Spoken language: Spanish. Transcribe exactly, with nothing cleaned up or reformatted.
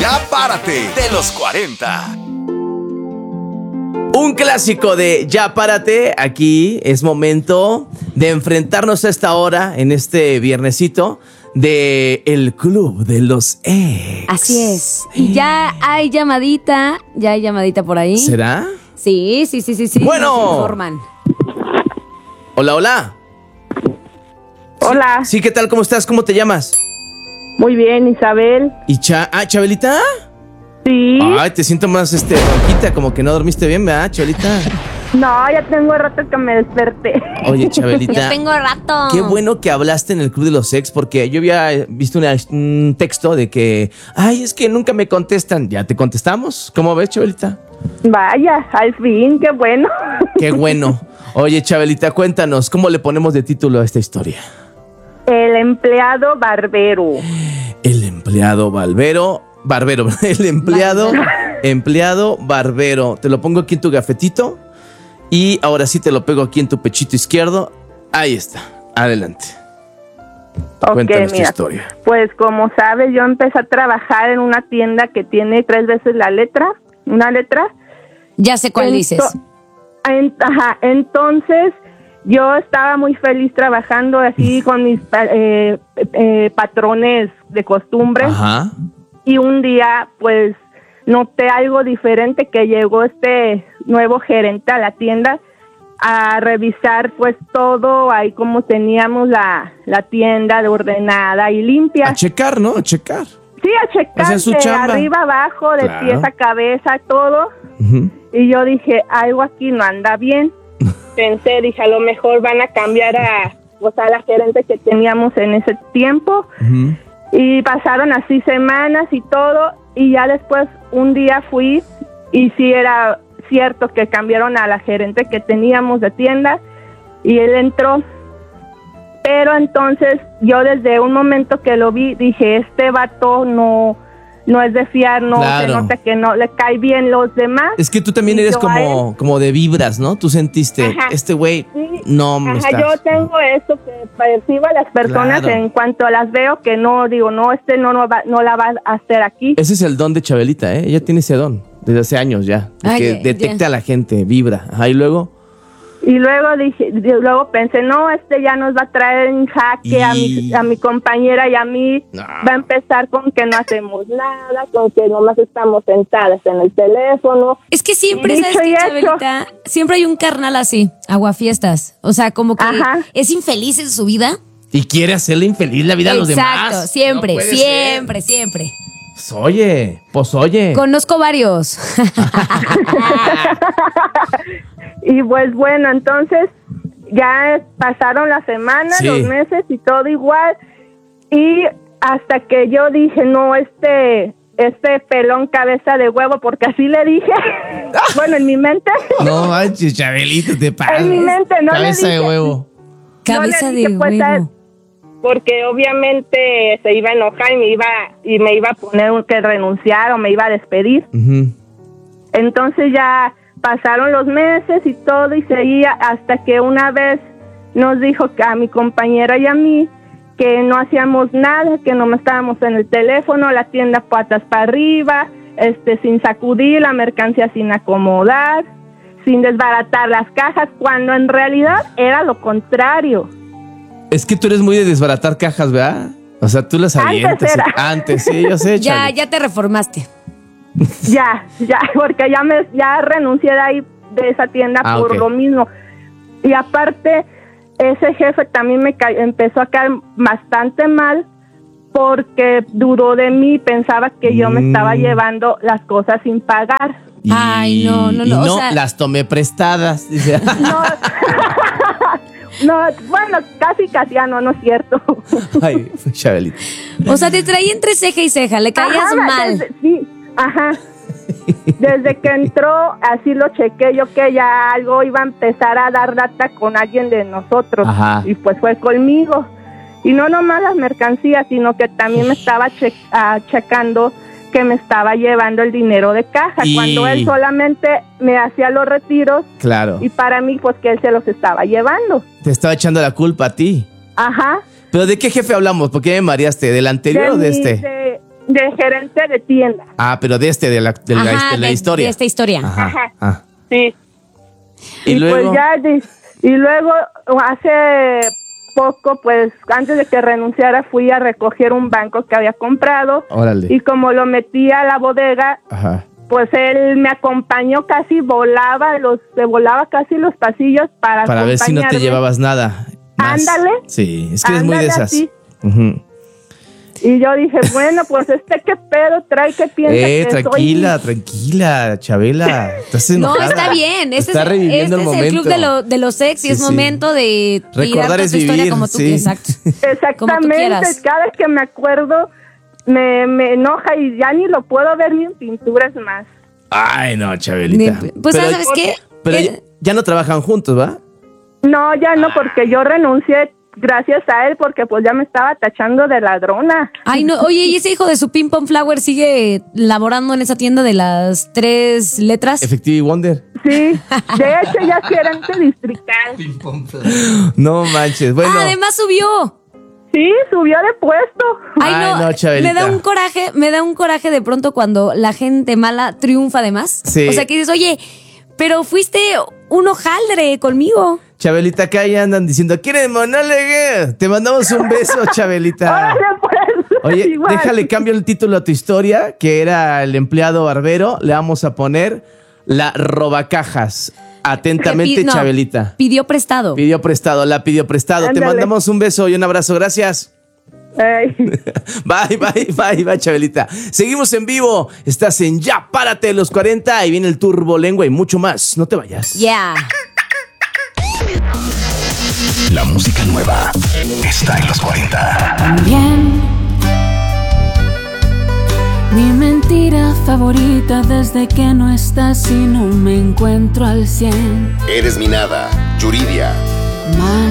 Ya párate de los cuarenta. Un clásico de Ya párate. Aquí es momento de enfrentarnos a esta hora, en este viernesito, de el Club de los Ex. Así es. Y ya hay llamadita, ya hay llamadita por ahí. ¿Será? Sí, sí, sí, sí, sí. Bueno. Nos informan. Hola, hola. Hola. Sí, ¿qué tal? ¿Cómo estás? ¿Cómo te llamas? Muy bien, Isabel. ¿Y Cha ah, Chabelita? Sí. Ay, te siento más este ronquita, como que no dormiste bien, ¿verdad, Chabelita? No, ya tengo rato que me desperté. Oye, Chabelita. Ya tengo rato. Qué bueno que hablaste en el Club de los Ex, porque yo había visto una, un texto de que, ay, es que nunca me contestan. ¿Ya te contestamos? ¿Cómo ves, Chabelita? Vaya, al fin, qué bueno. Qué bueno. Oye, Chabelita, cuéntanos, ¿cómo le ponemos de título a esta historia? El empleado barbero. El empleado barbero, barbero, el empleado, empleado barbero. Te lo pongo aquí en tu gafetito y ahora sí te lo pego aquí en tu pechito izquierdo. Ahí está, adelante. Ok, Cuéntanos mira, tu historia. pues como sabes, yo empecé a trabajar en una tienda que tiene tres veces la letra, una letra. Ya sé cuál Ento- dices. en- ajá, entonces yo estaba muy feliz trabajando así con mis pa- eh, eh, patrones de costumbre. Ajá. Y un día, pues, noté algo diferente, que llegó este nuevo gerente a la tienda a revisar, pues, todo ahí como teníamos la, la tienda de ordenada y limpia. A checar, ¿no? A checar. Sí, a checar O sea, su de chamba. arriba abajo, de Claro. pies a cabeza, todo. Ujú. Y yo dije, algo aquí no anda bien. Pensé, dije, a lo mejor van a cambiar a, o sea, a la gerente que teníamos en ese tiempo. Ujú. Y pasaron así semanas y todo, y ya después un día fui, y sí era cierto que cambiaron a la gerente que teníamos de tienda, y él entró. Pero entonces yo desde un momento que lo vi, dije, este vato no, no es de fiar, no Claro. se nota que no le cae bien los demás. Es que tú también Y eres yo a como, como de vibras, ¿no? Tú sentiste, Ajá. este güey Sí. no me Ajá, está... yo tengo eso, que percibo a las personas Claro. en cuanto las veo, que no, digo, no, este no, no, va, no la va a hacer aquí. Ese es el don de Chabelita, ¿eh? Ella tiene ese don desde hace años ya. de Ay, que ya. detecte a la gente, vibra. Ajá, y luego... Y luego dije, y luego pensé, no, este ya nos va a traer en jaque a, Y- mi, a mi compañera y a mí. No. Va a empezar con que no hacemos nada, con que nomás estamos sentadas en el teléfono. Es que siempre, Dicho ¿sabes y qué, hecho. Chabelita? Siempre hay un carnal así, aguafiestas. O sea, como que Ajá. es infeliz en su vida. Y quiere hacerle infeliz la vida a los demás. Exacto, siempre, No puede siempre, siempre. ser. Pues oye, pues oye. Conozco varios. Y pues bueno, entonces ya pasaron las semanas, Sí. los meses y todo igual. Y hasta que yo dije, no, este, este pelón cabeza de huevo, porque así le dije. Bueno, en mi mente. No manches, Chabelita, te pasas. En mi mente no le Cabeza de dije. huevo. Cabeza No le dije, de pues, a él, huevo. porque obviamente se iba a enojar y me iba y me iba a poner un- que renunciar o me iba a despedir. Ujú. Entonces ya pasaron los meses y todo y seguía hasta que una vez nos dijo que a mi compañera y a mí que no hacíamos nada, que no estábamos en el teléfono, la tienda patas para arriba, este sin sacudir, la mercancía sin acomodar, sin desbaratar las cajas, cuando en realidad era lo contrario. Es que tú eres muy de desbaratar cajas, ¿verdad? O sea, tú las Antes avientas. era. Antes, sí, yo sé, Ya, Chavi. ya te reformaste. Ya, ya, porque ya me ya renuncié de ahí, de esa tienda, Ah, por ok. lo mismo. Y aparte, ese jefe también me ca- empezó a caer bastante mal porque dudó de mí, pensaba que yo me Mm. estaba llevando las cosas sin pagar. Y- Ay, no, no, y no, o no, sea- las tomé prestadas. Dice. No, no, bueno, casi casi, ah, no, no es cierto. Ay, Chabelita. O sea, te traía entre ceja y ceja, le caías Ajá, mal. desde- sí, ajá. Desde que entró, así lo chequé yo, que ya algo iba a empezar a dar data con alguien de nosotros. Ajá. Y pues fue conmigo. Y no nomás las mercancías, sino que también me estaba che- ah, checando que me estaba llevando el dinero de caja, Y- cuando él solamente me hacía los retiros Claro. y para mí pues que él se los estaba llevando. Te estaba echando la culpa a ti. Ajá. ¿Pero de qué jefe hablamos? ¿Por qué me mareaste? ¿Del anterior o de mi- este? de- de gerente de tienda. Ah, pero de este, de la, de la, Ajá, de la de- historia. de esta historia. Ajá. Ajá. Ah. Sí. Y, Y, luego. pues ya, de- y luego hace poco, pues antes de que renunciara, fui a recoger un banco que había comprado. Órale. Y como lo metí a la bodega, Ajá. pues él me acompañó, casi volaba los, se volaba casi los pasillos para Para ver si no te acompañarme. llevabas nada. más. Ándale. Sí, es que eres muy de Ándale esas. así. Ujú. Y yo dije, bueno, pues este qué pedo trae, que piensa Eh, que tranquila, soy. tranquila, Chabela. Estás No, enojada. está bien. Este Está es, reviviendo este el es el club momento. de, lo- de los ex y Sí, es sí. momento de Recordar tirar es tu historia vivir, como tú sí. quieras. Exacto. Como tú Exactamente, quieras. cada vez que me acuerdo me, me enoja y ya ni lo puedo ver ni en pinturas más. Ay, no, Chabelita. Ni- Pues, Pero- ¿sabes qué? Pero Eh, ya, ya no trabajan juntos, ¿va? No, ya no, porque yo renuncié gracias a él, porque pues ya me estaba tachando de ladrona. Ay, no, oye, ¿y ese hijo de su Ping Pong Flower sigue laborando en esa tienda de las tres letras? Effective Wonder. Sí, de hecho ya es gerente distrital. No manches. Bueno, Ah, además subió. Sí, subió de puesto. Ay, Ay, no, no, Chabelita. me da un coraje, me da un coraje de pronto cuando la gente mala triunfa además. Sí. O sea, que dices, oye, pero fuiste un hojaldre conmigo. Chabelita, acá ya andan diciendo, ¿quieren monólogo? Te mandamos un beso, Chabelita. Órale, pues. Oye, igual. déjale cambio el título a tu historia, que era el empleado barbero. Le vamos a poner la robacajas. Atentamente, Que pi- no, Chabelita. Pidió prestado. Pidió prestado, la pidió prestado. Te Ándale. mandamos un beso y un abrazo. Gracias. Ay. Bye, bye, bye, bye, Chabelita. Seguimos en vivo. Estás en Ya Párate los cuarenta. Ahí viene el Turbo Lengua y mucho más. No te vayas. Yeah. La música nueva está en los cuarenta. Bien. Mi mentira favorita desde que no estás y no me encuentro al cien. Eres mi nada, Yuridia. Mal.